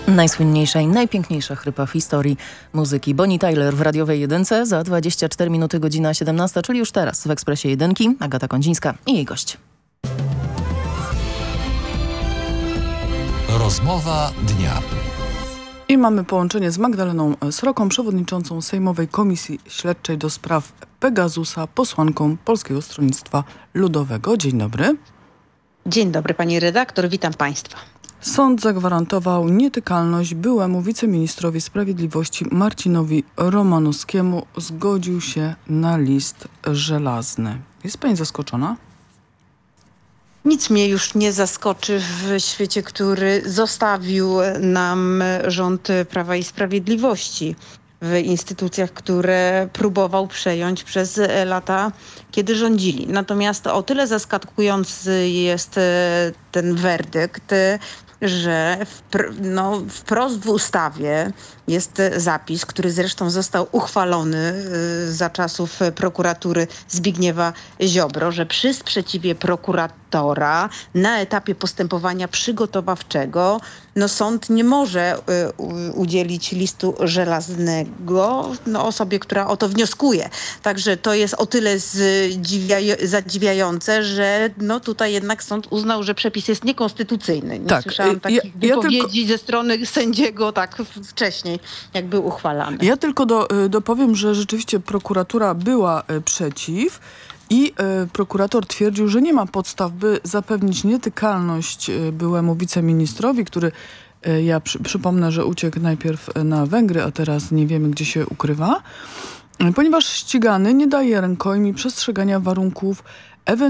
Najsłynniejsza i najpiękniejsza chrypa w historii muzyki. Bonnie Tyler w radiowej jedynce za 24 minuty, godzina 17, czyli już teraz w Ekspresie Jedynki. Agata Kondzińska i jej gość. Rozmowa dnia. I mamy połączenie z Magdaleną Sroką, przewodniczącą Sejmowej Komisji Śledczej do spraw Pegasusa, posłanką Polskiego Stronnictwa Ludowego. Dzień dobry. Dzień dobry pani redaktor, witam państwa. Sąd zagwarantował nietykalność byłemu wiceministrowi sprawiedliwości Marcinowi Romanowskiemu. Zgodził się na list żelazny. Jest pani zaskoczona? Nic mnie już nie zaskoczy w świecie, który zostawił nam rząd Prawa i Sprawiedliwości, w instytucjach, które próbował przejąć przez lata, kiedy rządzili. Natomiast o tyle zaskakujący jest ten werdykt, że wprost w ustawie jest zapis, który zresztą został uchwalony za czasów prokuratury Zbigniewa Ziobro, że przy sprzeciwie prokuratora na etapie postępowania przygotowawczego sąd nie może udzielić listu żelaznego osobie, która o to wnioskuje. Także to jest o tyle zadziwiające, że tutaj jednak sąd uznał, że przepis jest niekonstytucyjny. Nie słyszałam takich wypowiedzi ze strony sędziego tak wcześniej, jak był uchwalany. Ja tylko dopowiem, że rzeczywiście prokuratura była przeciw i prokurator twierdził, że nie ma podstaw, by zapewnić nietykalność byłemu wiceministrowi, który, ja przypomnę, że uciekł najpierw na Węgry, a teraz nie wiemy, gdzie się ukrywa, ponieważ ścigany nie daje rękojmi przestrzegania warunków